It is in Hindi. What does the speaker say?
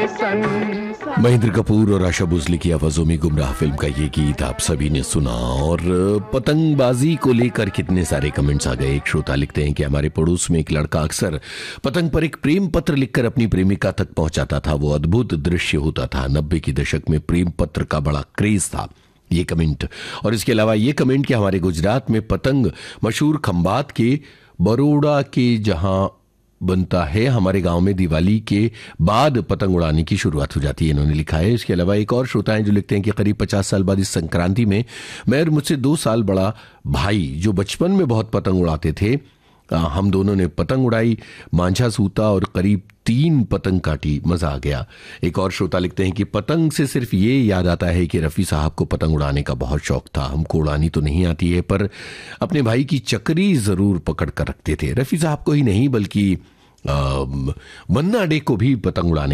महेंद्र कपूर और आशा भोसले की आवाजों में गुमराह फिल्म का ये गीत आप सभी ने सुना। और पतंगबाजी को लेकर कितने सारे कमेंट्स आ गए। एक श्रोता लिखते हैं कि हमारे पड़ोस में एक लड़का अक्सर पतंग पर एक प्रेम पत्र लिखकर अपनी प्रेमिका तक पहुंचाता था। वो अद्भुत दृश्य होता था। 90 के दशक में प्रेम पत्र का बड़ा क्रेज था। ये कमेंट, और इसके अलावा ये कमेंट कि हमारे गुजरात में पतंग मशहूर खंबात के बरोड़ा के जहां बनता है, हमारे गांव में दिवाली के बाद पतंग उड़ाने की शुरुआत हो जाती है, इन्होंने लिखा है। इसके अलावा एक और श्रोता है जो लिखते हैं कि करीब 50 साल बाद इस संक्रांति में मैं और मुझसे 2 साल बड़ा भाई जो बचपन में बहुत पतंग उड़ाते थे, हम दोनों ने पतंग उड़ाई, मांझा सूता और करीब 3 पतंग काटी, मजा आ गया। एक और श्रोता लिखते हैं कि पतंग से सिर्फ ये याद आता है कि रफ़ी साहब को पतंग उड़ाने का बहुत शौक था। हमको उड़ानी तो नहीं आती है पर अपने भाई की चक्री जरूर पकड़ कर रखते थे। रफ़ी साहब को ही नहीं बल्कि मन्ना डे को भी पतंग उड़ाने